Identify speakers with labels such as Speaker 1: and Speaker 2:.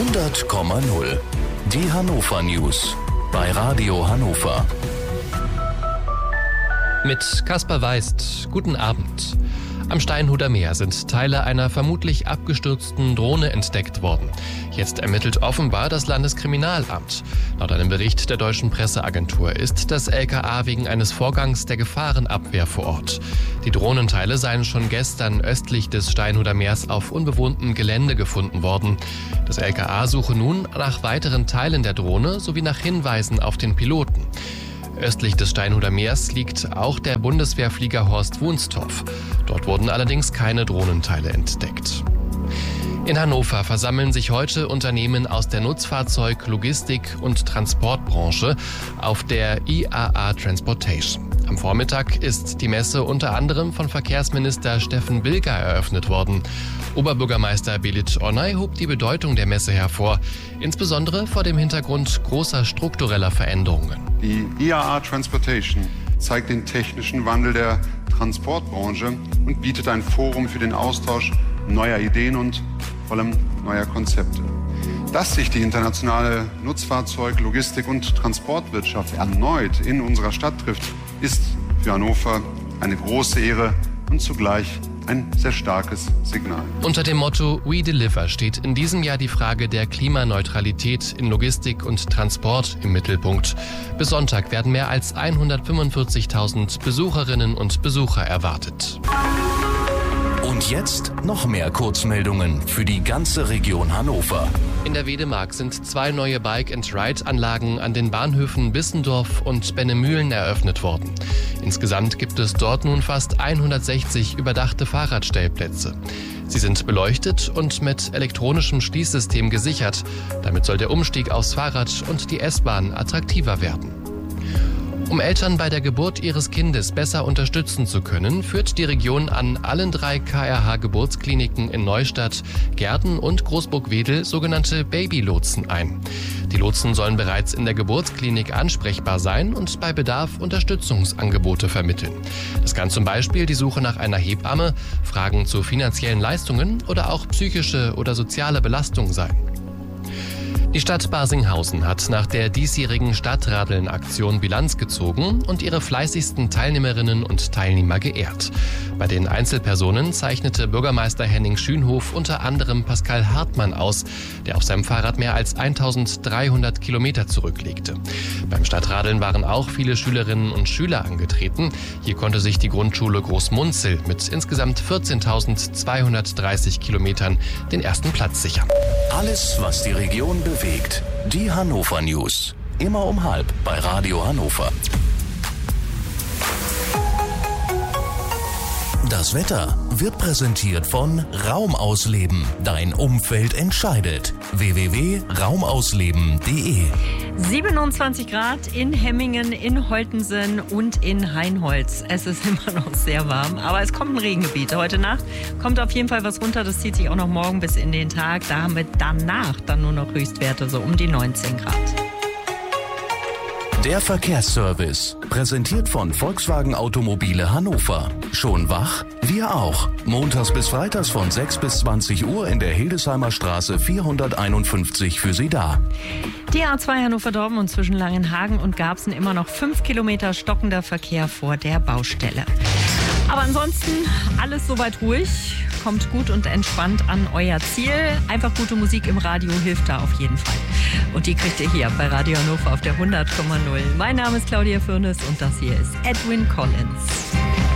Speaker 1: 100,0. Die Hannover News bei Radio Hannover.
Speaker 2: Mit Kaspar Weist, guten Abend. Am Steinhuder Meer sind Teile einer vermutlich abgestürzten Drohne entdeckt worden. Jetzt ermittelt offenbar das Landeskriminalamt. Laut einem Bericht der deutschen Presseagentur ist das LKA wegen eines Vorgangs der Gefahrenabwehr vor Ort. Die Drohnenteile seien schon gestern östlich des Steinhuder Meers auf unbewohntem Gelände gefunden worden. Das LKA suche nun nach weiteren Teilen der Drohne sowie nach Hinweisen auf den Piloten. Östlich des Steinhuder Meers liegt auch der Bundeswehrflieger Horst Wunstorf. Dort wurden allerdings keine Drohnenteile entdeckt. In Hannover versammeln sich heute Unternehmen aus der Nutzfahrzeug-, Logistik- und Transportbranche auf der IAA Transportation. Am Vormittag ist die Messe unter anderem von Verkehrsminister Steffen Bilger eröffnet worden. Oberbürgermeister Belit Onay hob die Bedeutung der Messe hervor, insbesondere vor dem Hintergrund großer struktureller Veränderungen.
Speaker 3: Die IAA Transportation zeigt den technischen Wandel der Transportbranche und bietet ein Forum für den Austausch neuer Ideen und vor allem neuer Konzepte. Dass sich die internationale Nutzfahrzeug-, Logistik- und Transportwirtschaft erneut in unserer Stadt trifft, ist für Hannover eine große Ehre und zugleich ein sehr starkes Signal.
Speaker 2: Unter dem Motto We Deliver steht in diesem Jahr die Frage der Klimaneutralität in Logistik und Transport im Mittelpunkt. Bis Sonntag werden mehr als 145.000 Besucherinnen und Besucher erwartet.
Speaker 1: Und jetzt noch mehr Kurzmeldungen für die ganze Region Hannover.
Speaker 2: In der Wedemark sind 2 neue Bike-and-Ride-Anlagen an den Bahnhöfen Bissendorf und Bennemühlen eröffnet worden. Insgesamt gibt es dort nun fast 160 überdachte Fahrradstellplätze. Sie sind beleuchtet und mit elektronischem Schließsystem gesichert. Damit soll der Umstieg aufs Fahrrad und die S-Bahn attraktiver werden. Um Eltern bei der Geburt ihres Kindes besser unterstützen zu können, führt die Region an allen 3 KRH-Geburtskliniken in Neustadt, Gerden und Großburg-Wedel sogenannte Babylotsen ein. Die Lotsen sollen bereits in der Geburtsklinik ansprechbar sein und bei Bedarf Unterstützungsangebote vermitteln. Das kann zum Beispiel die Suche nach einer Hebamme, Fragen zu finanziellen Leistungen oder auch psychische oder soziale Belastung sein. Die Stadt Barsinghausen hat nach der diesjährigen Stadtradeln-Aktion Bilanz gezogen und ihre fleißigsten Teilnehmerinnen und Teilnehmer geehrt. Bei den Einzelpersonen zeichnete Bürgermeister Henning Schünhof unter anderem Pascal Hartmann aus, der auf seinem Fahrrad mehr als 1300 Kilometer zurücklegte. Beim Stadtradeln waren auch viele Schülerinnen und Schüler angetreten. Hier konnte sich die Grundschule Großmunzel mit insgesamt 14.230 Kilometern den ersten Platz sichern.
Speaker 1: Alles, was die Region bewegt. Die Hannover News. Immer um 12:30 bei Radio Hannover. Das Wetter wird präsentiert von Raumausleben. Dein Umfeld entscheidet. www.raumausleben.de
Speaker 4: 27 Grad in Hemmingen, in Holtensen und in Hainholz. Es ist immer noch sehr warm, aber es kommt ein Regengebiet. Heute Nacht kommt auf jeden Fall was runter. Das zieht sich auch noch morgen bis in den Tag. Da haben wir danach dann nur noch Höchstwerte, so um die 19 Grad.
Speaker 1: Der Verkehrsservice, präsentiert von Volkswagen Automobile Hannover. Schon wach? Wir auch. Montags bis freitags von 6 bis 20 Uhr in der Hildesheimer Straße 451 für Sie da.
Speaker 4: Die A2 Hannover-Dortmund und zwischen Langenhagen und Garbsen immer noch 5 Kilometer stockender Verkehr vor der Baustelle. Aber ansonsten alles soweit ruhig. Kommt gut und entspannt an euer Ziel. Einfach gute Musik im Radio hilft da auf jeden Fall. Und die kriegt ihr hier bei Radio Hannover auf der 100,0. Mein Name ist Claudia Fürnes und das hier ist Edwyn Collins.